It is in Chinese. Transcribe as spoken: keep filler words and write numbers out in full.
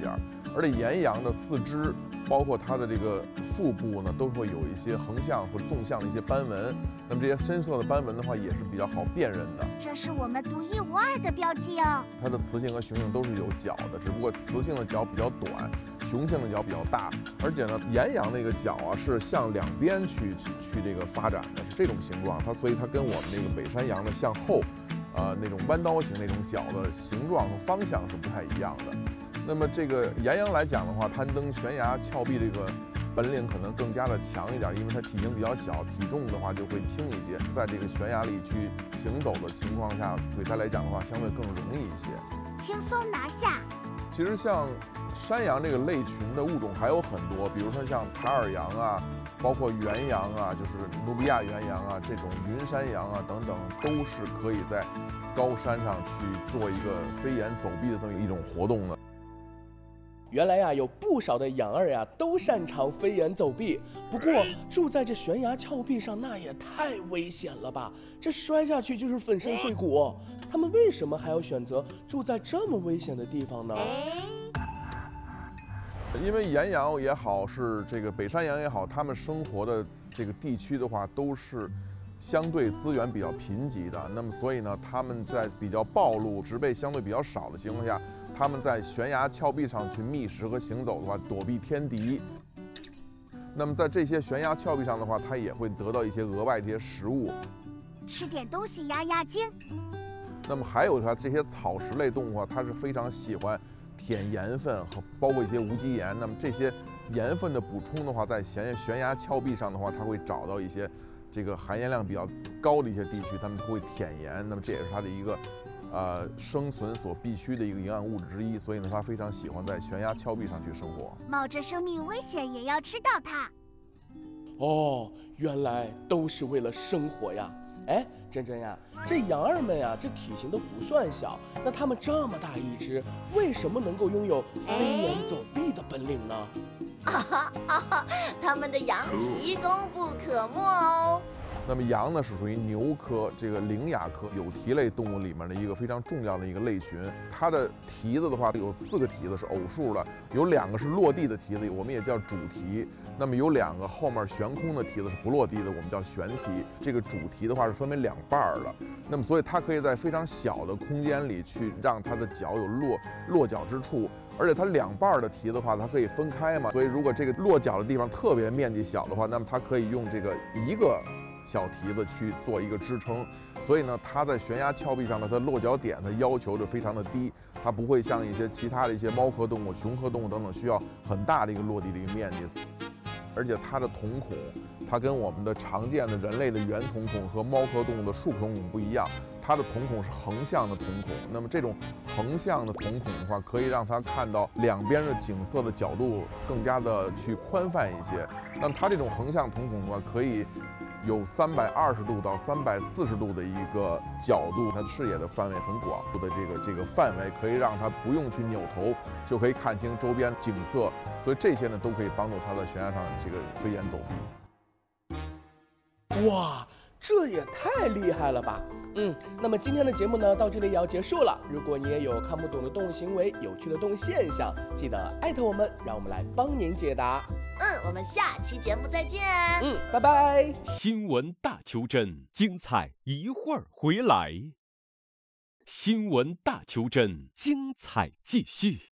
点，而且岩羊的四肢，包括它的这个腹部呢，都会有一些横向或纵向的一些斑纹。那么这些深色的斑纹的话，也是比较好辨认的。 这是我们独一无二的标记哦。 它的雌性和雄性都是有角的，只不过雌性的角比较短，雄性的角比较大。而且呢，岩羊那个角啊是向两边去去去这个发展的，是这种形状。它所以它跟我们那个北山羊的向后，呃那种弯刀型那种角的形状和方向是不太一样的。那么这个岩羊来讲的话，攀登悬崖峭壁这个本领可能更加的强一点，因为它体型比较小，体重的话就会轻一些，在这个悬崖里去行走的情况下，对它来讲的话相对更容易一些， 轻松拿下。 其实像山羊这个类群的物种还有很多，比如说像塔尔羊啊，包括原羊啊，就是努比亚原羊啊，这种云山羊啊等等，都是可以在高山上去做一个飞檐走壁的这么一种活动的。 原来呀，有不少的羊儿呀都擅长飞檐走壁。不过住在这悬崖峭壁上，那也太危险了吧！这摔下去就是粉身碎骨。他们为什么还要选择住在这么危险的地方呢？ 因为岩羊也好，是这个北山羊也好，它们生活的这个地区的话，都是相对资源比较贫瘠的。那么所以呢，它们在比较暴露、植被相对比较少的情况下，他们在悬崖峭壁上去觅食和行走的话，躲避天敌。那么在这些悬崖峭壁上的话，它也会得到一些额外的一些食物， 吃点东西压压惊。 那么还有它这些草食类动物啊，它是非常喜欢舔盐分和包括一些无机盐。那么这些盐分的补充的话，在悬悬崖峭壁上的话，它会找到一些这个含盐量比较高的一些地区，它们会舔盐。那么这也是它的一个呃，生存所必须的一个营养物质之一，所以呢，它非常喜欢在悬崖峭壁上去生活， 冒着生命危险也要吃到它。 哦，原来都是为了生活呀！哎，珍珍呀，这羊儿们呀，这体型都不算小，那它们这么大一只，为什么能够拥有飞檐走壁的本领呢？ 啊哈啊哈，它们的羊皮功不可没哦。 那么羊呢是属于牛科这个灵亚科有蹄类动物里面的一个非常重要的一个类群。它的蹄子的话有四个蹄子是偶数的，有两个是落地的蹄子，我们也叫主蹄。那么有两个后面悬空的蹄子是不落地的，我们叫悬蹄。这个主蹄的话是分为两半儿的，那么所以它可以在非常小的空间里去让它的脚有落落脚之处，而且它两半儿的蹄的话它可以分开嘛，所以如果这个落脚的地方特别面积小的话，那么它可以用这个一个小蹄子去做一个支撑，所以呢，它在悬崖峭壁上呢，它落脚点它要求就非常的低，它不会像一些其他的一些猫科动物、熊科动物等等需要很大的一个落地的一个面积，而且它的瞳孔，它跟我们的常见的人类的圆瞳孔和猫科动物的竖瞳孔不一样，它的瞳孔是横向的瞳孔。那么这种横向的瞳孔的话，可以让它看到两边的景色的角度更加的去宽泛一些。那么它这种横向瞳孔的话，可以有三百二十度到三百四十度的一个角度，它视野的范围很广的这个这个范围，可以让它不用去扭头就可以看清周边景色，所以这些呢都可以帮助它在悬崖上这个飞檐走壁。哇，这也太厉害了吧！嗯，那么今天的节目呢，到这里也要结束了。如果你也有看不懂的动物行为、有趣的动物现象，记得艾特我们，让我们来帮您解答。 嗯，我们下期节目再见。 嗯，拜拜。 新闻大求真，精彩一会儿回来。新闻大求真，精彩继续。